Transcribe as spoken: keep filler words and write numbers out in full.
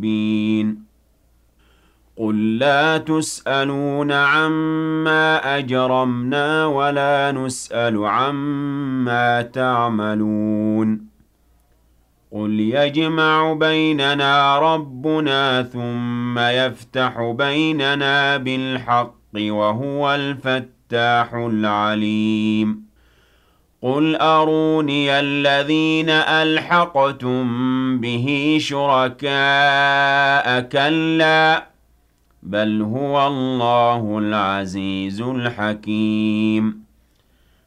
مُبِينٌ قُل لَّا تُسْأَلُونَ عَمَّا أَجْرَمْنَا وَلَا نُسْأَلُ عَمَّا تَعْمَلُونَ قُلْ يَجْمَعُ بَيْنَنَا رَبُّنَا ثُمَّ يَفْتَحُ بَيْنَنَا بِالْحَقِّ وَهُوَ الْفَتَّاحُ الْعَلِيمُ قُلْ أَرُونِيَ الَّذِينَ أَلْحَقْتُم بِهِ شُرَكَاءَ ۖ كَلَّا بَلْ هُوَ اللَّهُ الْعَزِيزُ الْحَكِيمُ